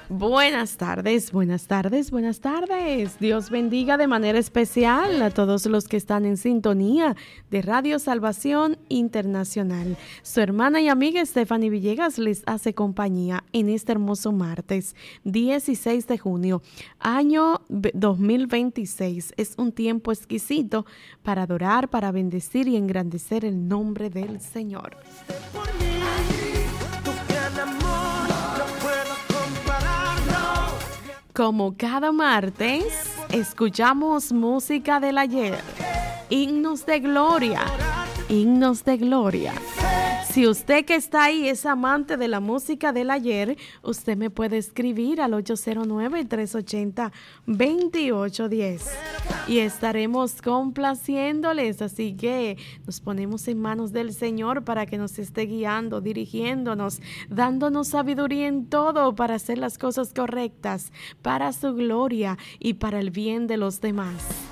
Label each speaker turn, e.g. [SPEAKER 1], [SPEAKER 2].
[SPEAKER 1] Buenas tardes, buenas tardes, buenas tardes. Dios bendiga de manera especial a todos los que están en sintonía de Radio Salvación Internacional. Su hermana y amiga Stephanie Villegas les hace compañía en este hermoso martes 16 de junio, año 2026. Es un tiempo exquisito para adorar, para bendecir y engrandecer el nombre del Señor. Como cada martes, escuchamos música del ayer, himnos de gloria, himnos de gloria. Si usted que está ahí es amante de la música del ayer, usted me puede escribir al 809-380-2810 y estaremos complaciéndoles. Así que nos ponemos en manos del Señor para que nos esté guiando, dirigiéndonos, dándonos sabiduría en todo para hacer las cosas correctas, para su gloria y para el bien de los demás.